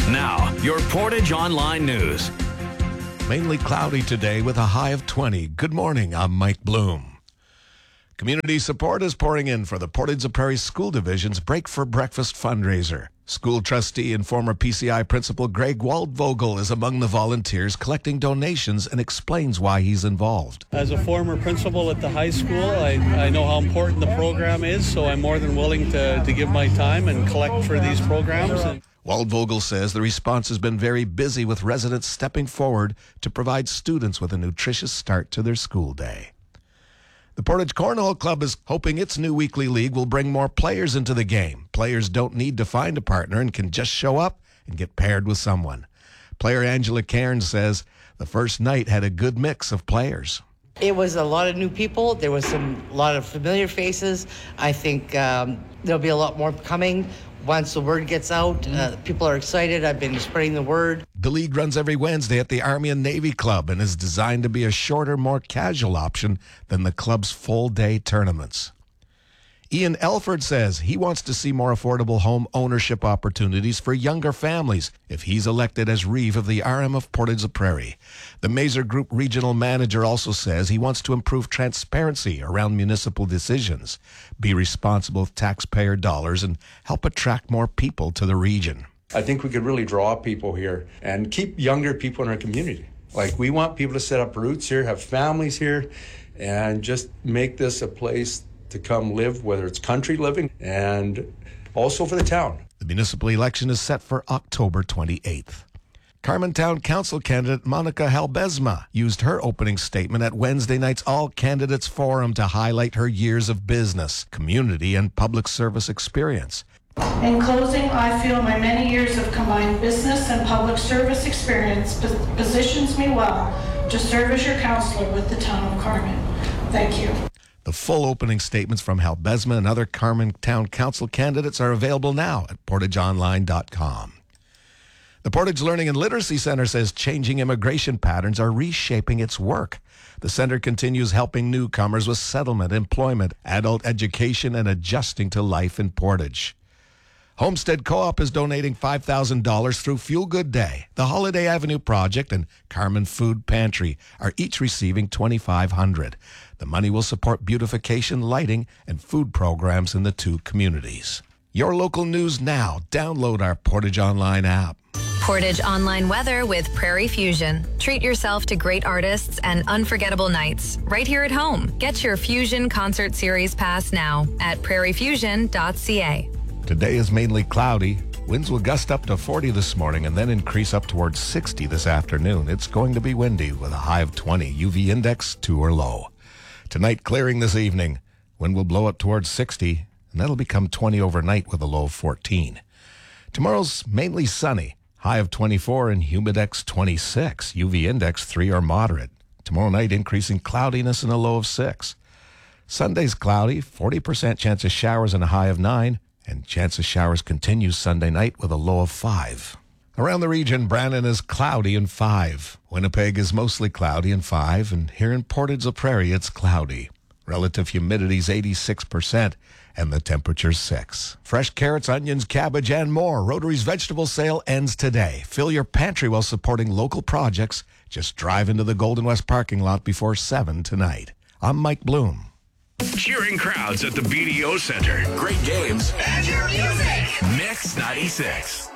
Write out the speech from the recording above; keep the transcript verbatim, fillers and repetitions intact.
Now, your Portage Online News. Mainly cloudy today with a high of twenty. Good morning, I'm Mike Bloom. Community support is pouring in for the Portage La Prairie School Division's Break for Breakfast fundraiser. School trustee and former P C I principal Greg Waldvogel is among the volunteers collecting donations and explains why he's involved. As a former principal at the high school, I, I know how important the program is, so I'm more than willing to, to give my time and collect for these programs. And Waldvogel says the response has been very busy with residents stepping forward to provide students with a nutritious start to their school day. The Portage Cornhole Club is hoping its new weekly league will bring more players into the game. Players don't need to find a partner and can just show up and get paired with someone. Player Angela Cairns says the first night had a good mix of players. It was a lot of new people. There was some a lot of familiar faces. I think um, there'll be a lot more coming once the word gets out. Uh, people are excited. I've been spreading the word. The league runs every Wednesday at the Army and Navy Club and is designed to be a shorter, more casual option than the club's full-day tournaments. Ian Elford says he wants to see more affordable home ownership opportunities for younger families if he's elected as Reeve of the R M of Portage La Prairie. The Mazer Group regional manager also says he wants to improve transparency around municipal decisions, be responsible with taxpayer dollars, and help attract more people to the region. I think we could really draw people here and keep younger people in our community. Like, we want people to set up roots here, have families here, and just make this a place to come live, whether it's country living and also for the town. The municipal election is set for October twenty-eighth. Carman Town Council candidate Monica Halbezma used her opening statement at Wednesday night's All Candidates Forum to highlight her years of business, community, and public service experience. In closing, I feel my many years of combined business and public service experience positions me well to serve as your councillor with the town of Carman. Thank you. The full opening statements from Halbezma and other Carman Town Council candidates are available now at portage online dot com. The Portage Learning and Literacy Center says changing immigration patterns are reshaping its work. The center continues helping newcomers with settlement, employment, adult education, and adjusting to life in Portage. Homestead Co-op is donating five thousand dollars through Fuel Good Day. The Holiday Avenue Project and Carman Food Pantry are each receiving twenty-five hundred dollars. The money will support beautification, lighting, and food programs in the two communities. Your local news now. Download our Portage Online app. Portage Online weather with Prairie Fusion. Treat yourself to great artists and unforgettable nights right here at home. Get your Fusion Concert Series pass now at prairie fusion dot c a. Today is mainly cloudy. Winds will gust up to forty this morning and then increase up towards sixty this afternoon. It's going to be windy with a high of twenty. U V index two or low. Tonight, clearing this evening. Wind will blow up towards sixty, and that'll become twenty overnight with a low of fourteen. Tomorrow's mainly sunny. High of twenty-four and humidex twenty-six. U V index three or moderate. Tomorrow night, increasing cloudiness and a low of six. Sunday's cloudy, forty percent chance of showers and a high of nine. And chance of showers continues Sunday night with a low of five. Around the region, Brandon is cloudy and five. Winnipeg is mostly cloudy and five. And here in Portage La Prairie, it's cloudy. Relative humidity is eighty-six percent and the temperature's six. Fresh carrots, onions, cabbage, and more. Rotary's vegetable sale ends today. Fill your pantry while supporting local projects. Just drive into the Golden West parking lot before seven tonight. I'm Mike Bloom. Cheering crowds at the B D O Center. Great games. And your music. Mix ninety-six.